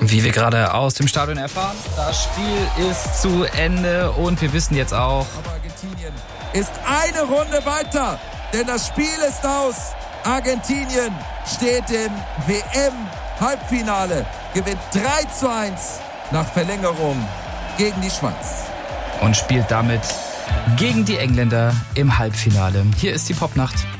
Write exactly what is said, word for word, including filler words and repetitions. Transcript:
Wie wir gerade aus dem Stadion erfahren, das Spiel ist zu Ende und wir wissen jetzt auch... Aber Argentinien ist eine Runde weiter, denn das Spiel ist aus. Argentinien steht im W M-Halbfinale, gewinnt drei zu eins nach Verlängerung gegen die Schweiz. Und spielt damit gegen die Engländer im Halbfinale. Hier ist die Popnacht.